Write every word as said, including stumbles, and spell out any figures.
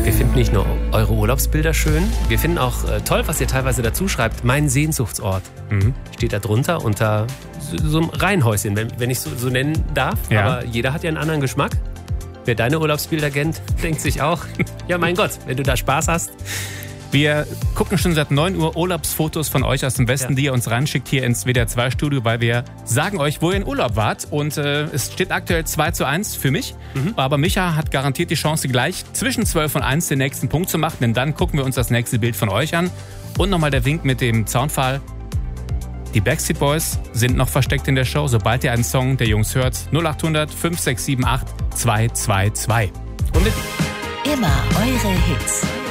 Wir finden nicht nur eure Urlaubsbilder schön, wir finden auch äh, toll, was ihr teilweise dazu schreibt. Mein Sehnsuchtsort mhm. steht da drunter unter so, so einem Reihenhäuschen, wenn, wenn ich so, so nennen darf. Ja. Aber jeder hat ja einen anderen Geschmack. Wer deine Urlaubsbilder kennt, denkt sich auch, ja mein Gott, wenn du da Spaß hast. Wir gucken schon seit neun Uhr Urlaubsfotos von euch aus dem Westen, ja. die ihr uns reinschickt hier ins W D R zwei Studio, weil wir sagen euch, wo ihr in Urlaub wart. Und äh, es steht aktuell zwei zu eins für mich. Mhm. Aber Micha hat garantiert die Chance, gleich zwischen zwölf und eins den nächsten Punkt zu machen. Denn dann gucken wir uns das nächste Bild von euch an. Und nochmal der Wink mit dem Zaunpfahl. Die Backstreet Boys sind noch versteckt in der Show. Sobald ihr einen Song der Jungs hört, null acht hundert fünf sechs sieben acht zwei zwei zwei. Und mit immer eure Hits.